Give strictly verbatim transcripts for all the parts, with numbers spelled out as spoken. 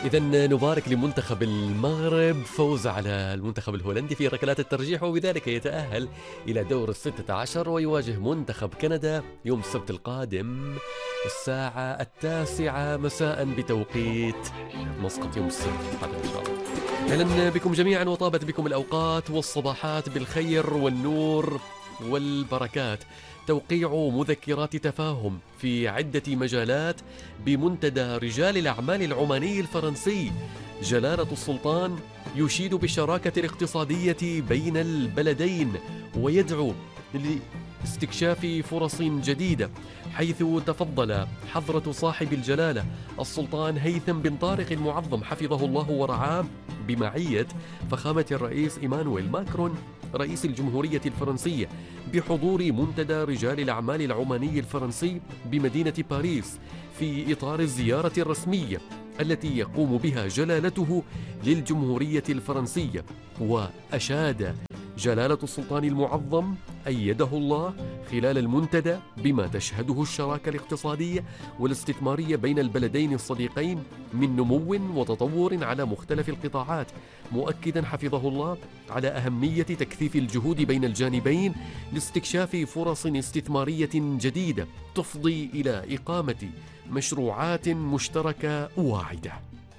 إذا نبارك لمنتخب المغرب فوز على المنتخب الهولندي في ركلات الترجيح، وبذلك يتأهل إلى دور الستة عشر ويواجه منتخب كندا يوم السبت القادم الساعة التاسعة مساء بتوقيت مسقط يوم السبت القادم إن شاء الله. أهلا بكم جميعا وطابت بكم الأوقات والصباحات بالخير والنور والبركات. توقيع مذكرات تفاهم في عدة مجالات بمنتدى رجال الأعمال العماني الفرنسي. جلالة السلطان يشيد بالشراكة الاقتصادية بين البلدين ويدعو لاستكشاف فرص جديدة، حيث تفضل حضرة صاحب الجلالة السلطان هيثم بن طارق المعظم حفظه الله ورعاه بمعية فخامة الرئيس إيمانويل ماكرون رئيس الجمهورية الفرنسية بحضور منتدى رجال الأعمال العماني الفرنسي بمدينة باريس في إطار الزيارة الرسمية التي يقوم بها جلالته للجمهورية الفرنسية. وأشاد جلالة السلطان المعظم أيده الله خلال المنتدى بما تشهده الشراكة الاقتصادية والاستثمارية بين البلدين الصديقين من نمو وتطور على مختلف القطاعات، مؤكدا حفظه الله على أهمية تكثيف الجهود بين الجانبين لاستكشاف فرص استثمارية جديدة تفضي إلى إقامة مشروعات مشتركة واعدة.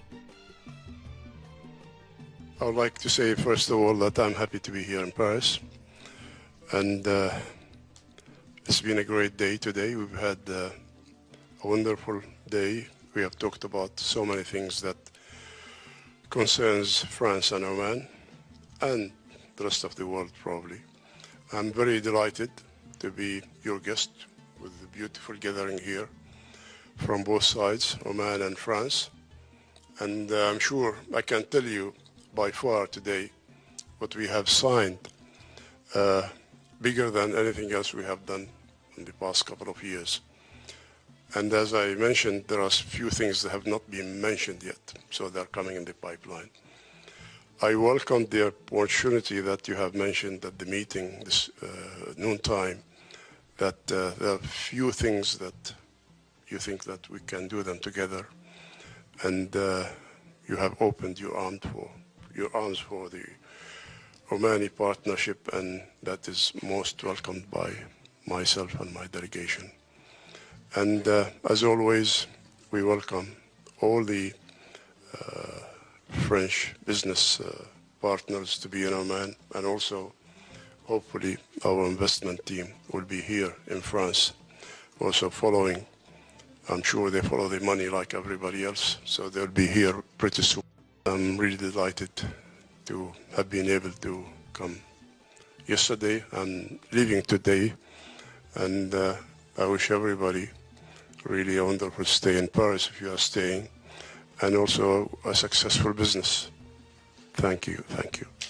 I would like to say first of all that I'm happy to be here in Paris, and uh, it's been a great day today. We've had uh, a wonderful day. We have talked about so many things that concerns France and Oman and the rest of the world probably. I'm very delighted to be your guest with the beautiful gathering here from both sides, Oman and France, and uh, I'm sure I can tell you by far today what we have signed uh, bigger than anything else we have done in the past couple of years. And as I mentioned, there are few things that have not been mentioned yet, so they're coming in the pipeline. I welcome the opportunity that you have mentioned at the meeting this uh, noontime, that uh, there are few things that you think that we can do them together, and uh, you have opened your arms for your arms for the Omani partnership, and that is most welcomed by myself and my delegation. And uh, as always, we welcome all the uh, French business uh, partners to be in Oman, and also hopefully our investment team will be here in France, also following. I'm sure they follow the money like everybody else, so they'll be here pretty soon. I'm really delighted to have been able to come yesterday and leaving today, and uh, I wish everybody really a wonderful stay in Paris if you are staying, and also a successful business. Thank you, thank you.